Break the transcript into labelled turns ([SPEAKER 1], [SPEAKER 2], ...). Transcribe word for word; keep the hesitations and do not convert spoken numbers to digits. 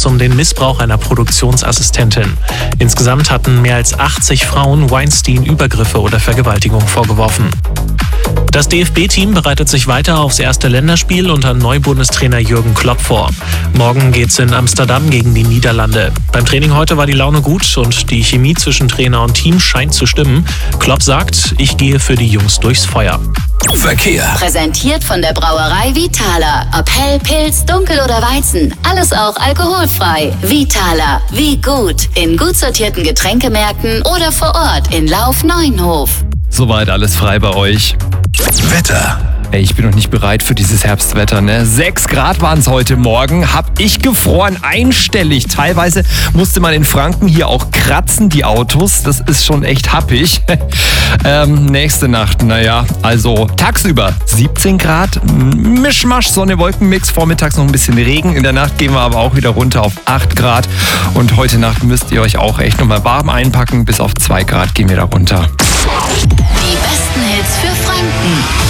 [SPEAKER 1] um den Missbrauch einer Produktionsassistentin. Insgesamt hatten mehr als achtzig Frauen Weinstein Übergriffe oder Vergewaltigung vorgeworfen. Das D F B-Team bereitet sich weiter aufs erste Länderspiel unter Neubundestrainer Jürgen Klopp vor. Morgen geht's in Amsterdam gegen die Niederlande. Beim Training heute war die Laune gut und die Chemie zwischen Trainer und Team scheint zu stimmen. Klopp sagt, ich gehe für die Jungs durchs Feuer.
[SPEAKER 2] Verkehr.
[SPEAKER 3] Präsentiert von der Brauerei Vitala. Ob hell, Pilz, dunkel oder Weizen. Alles auch alkoholfrei. Vitala. Wie gut. In gut sortierten Getränkemärkten oder vor Ort in Lauf-Neuenhof.
[SPEAKER 4] Soweit alles frei bei euch.
[SPEAKER 2] Wetter.
[SPEAKER 4] Ey, ich bin noch nicht bereit für dieses Herbstwetter, ne? Sechs Grad waren es heute Morgen. Hab ich gefroren, einstellig. Teilweise musste man in Franken hier auch kratzen, die Autos. Das ist schon echt happig. ähm, nächste Nacht, naja, also tagsüber siebzehn Grad. Mischmasch, Sonne, Wolkenmix. Vormittags noch ein bisschen Regen. In der Nacht gehen wir aber auch wieder runter auf acht Grad. Und heute Nacht müsst ihr euch auch echt nochmal warm einpacken. Bis auf zwei Grad gehen wir da runter.